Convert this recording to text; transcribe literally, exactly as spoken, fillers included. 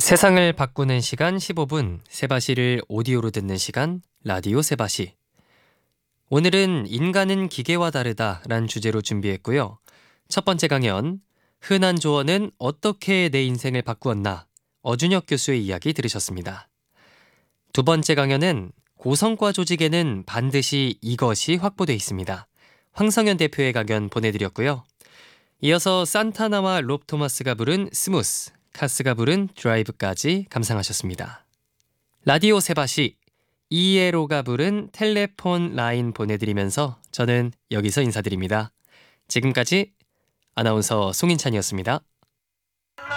세상을 바꾸는 시간 십오 분, 세바시를 오디오로 듣는 시간, 라디오 세바시. 오늘은 인간은 기계와 다르다란 주제로 준비했고요. 첫 번째 강연, 흔한 조언은 어떻게 내 인생을 바꾸었나, 어준혁 교수의 이야기 들으셨습니다. 두 번째 강연은 고성과 조직에는 반드시 이것이 확보돼 있습니다. 황성현 대표의 강연 보내드렸고요. 이어서 산타나와 롭 토마스가 부른 스무스, 카스가 부른 드라이브까지 감상하셨습니다. 라디오 세바시, 이에로가 부른 텔레폰 라인 보내드리면서 저는 여기서 인사드립니다. 지금까지 아나운서 송인찬이었습니다.